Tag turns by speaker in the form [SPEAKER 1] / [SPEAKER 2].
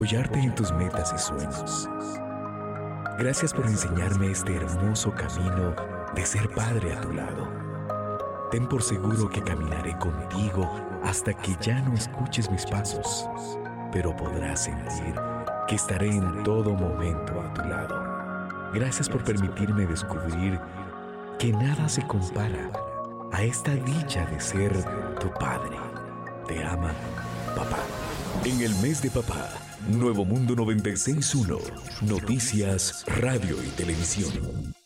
[SPEAKER 1] apoyarte en tus metas y sueños. Gracias por enseñarme este hermoso camino de ser padre a tu lado. Ten por seguro que caminaré contigo hasta que ya no escuches mis pasos, pero podrás sentir que estaré en todo momento a tu lado. Gracias por permitirme descubrir que nada se compara a esta dicha de ser tu padre. Te ama, papá. En el mes de papá, Nuevo Mundo 96.1, noticias, radio y televisión.